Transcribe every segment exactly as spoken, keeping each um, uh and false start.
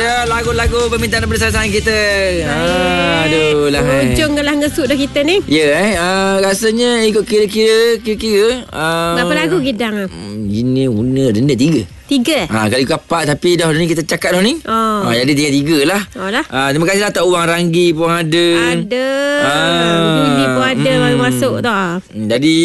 Ya, lagu-lagu permintaan daripada sasaran kita. Aduh lah. Hujung gelah ngesuk dah kita ni. Ya eh uh, rasanya ikut kira-kira Kira-kira uh, Berapa lagu Gidang? Ini guna denda tiga. Tiga? Ha, kali kapak tapi dah ni kita cakap dah ni. Oh. Ha, jadi tiga-tiga lah. Oh lah. Ha, terima kasih lah Tok Wang Ranggi pun ada. Ada. Ah. Bunyi pun ada Mm. baru masuk tau. Jadi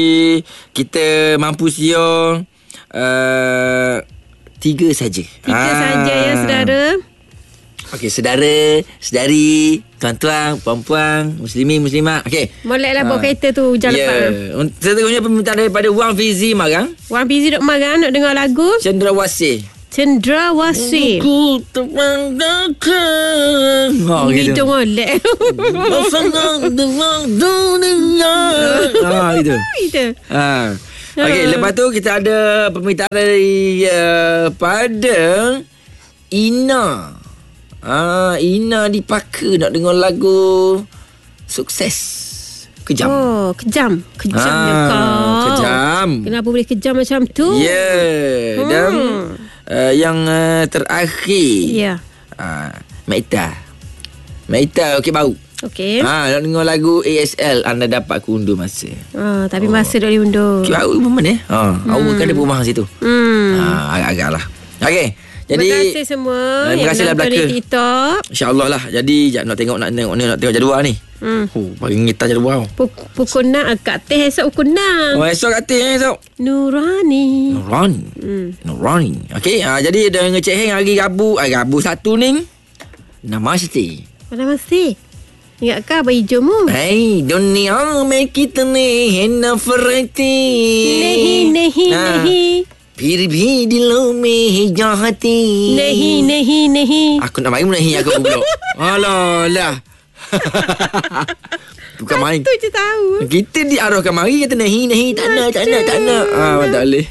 kita mampu siar uh, tiga saja. Tiga Ah. saja ya saudara. Okey, saudara, saudari, tuan-tuan, puan-puan, muslimin, muslimat. Okey. Moleklah bawa Ah. kereta tu hujan Ya. lepas. Yeah. Seterusnya permintaan daripada Wang Fizi Marang. Wan Fizi duk marah nak dengar lagu Cendrawasih. Cendrawasih. Ku terpandangkan. Ha, gitu. Hidung molek. Sangat dengan dunia. Ha, gitu. Itu. Ha. Okey, lepas tu kita ada permintaan dari uh, pada Ina. Ah, Ina dipaka nak dengar lagu Sukses. Kejam. Oh, kejam. Kejamnya Ah, kau. kejam. Kenapa boleh kejam macam tu? Ya, yeah. Hmm. Dan uh, yang uh, terakhir. Ya. Ah, Maita. Maita okey bau. Okey. Ha, nak dengar lagu A S L anda dapat aku undur masa. Ah, tapi masa dah diundur. Okey bau pun mana? Ha, hmm. awak kan ada rumah situ. Hmm. Ha, agak-agak lah. Okey. Jadi Terima kasih semua terima kasih lah yang menonton belaka. di TikTok. InsyaAllah lah. Jadi jap nak tengok nak tengok ni nak tengok jadual ni. Hmm. Oh, bagi ngitar jadual. Puk- Pukul enam kat teh esok pukul enam. Oh, esok kat teh esok. Nurani. Nurani. Hmm. Nurani. Okey, ha, jadi dah ngecek hang hari Rabu, hari Rabu satu ni. Namaste. Mana masih? Ingatkah abang hijaumu? Hey, dunia में कितने हैं नफरतें Nehi, nehi, हाँ, nehi. फिर भी दिलों में है चाहतें Nehi, nehi, nehi. Aku nak main menahi aku pula. Alah lah. Bukan main. Tu je tahu. Kita diarahkan mari kata nahi nahi tak nak tak nak tak nak. Ah tak boleh.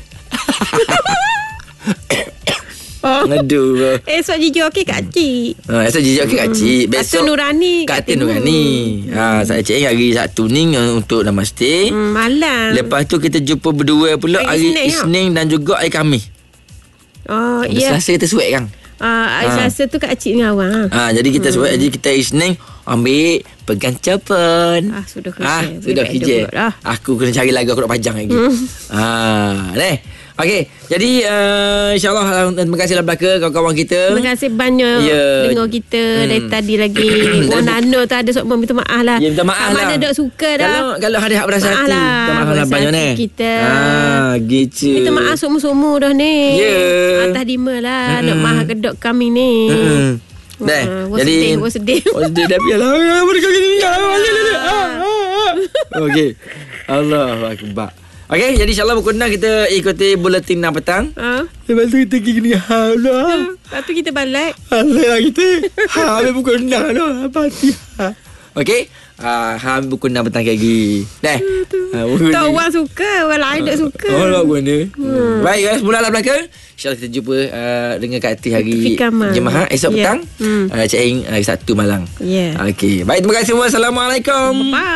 Oh. Aduh. Esok jijik okey Kak Cik. Ha, esok jijik okey Kak Cik. Besok Kata Nurani. Kak Tin Nurani. Ha, saya cek hari Sabtu ni untuk namaste. Hmm, malam. Lepas tu kita jumpa berdua pula Hari hari Isnin, ya? Isnin dan juga hari Khamis. Oh, Hari ya. Selasa kita suet kan. Ah, hari Ha. Selasa tu Kak Cik dengan awang. Ha, jadi kita suet jadi kita Isnin ambil pegang telefon. Ah, sudah kerja. Ah, Boleh sudah baik kerja. dulu dah. Aku kena cari lagu aku nak pajang lagi. Hmm. Ha, ni. Okey, jadi uh, insyaAllah terima kasihlah belaka kawan-kawan kita. Terima kasih banyak Ya. dengar kita Hmm. dari tadi lagi. Oh, Nano tu ada sok minta maaf lah. Ya, minta maaf Tak lah. mana dok suka dah. Kalau kalau ada hak berasa Maaf hati. lah, Minta maaf lah berasa banyak hati ni. kita. Ah, gitu. Minta maaf semua-semua dah ni. Ya. Atas dima lah. Mm-mm. Nak maaf kedok kami ni. Hmm. Dah. Ah, wah Jadi sedih, wah sedih. Oh, sedih dah biarlah. Mereka gini. Okey. Allahu akbar. Okey, jadi insyaAllah pukul enam kita ikuti buletin enam petang. Ha? Lepas tu kita pergi ni. Allah. Lepas tu kita balik. Allah kita. Ha, habis pukul enam tu. Apa hati? Ha. Okey. Ha, habis pukul enam petang lagi. Dah. Ha, Tak orang suka, orang lain tak suka. Oh, nak buat ni. Hmm. Baik, guys. Mulalah belakang. InsyaAllah kita jumpa uh, dengan Kak Atif hari Fikaman. Jemaah esok Ya. petang. Hmm. Uh, Cik Aing hari Sabtu malang. Ya. Okey. Baik, terima kasih semua. Assalamualaikum. Bye.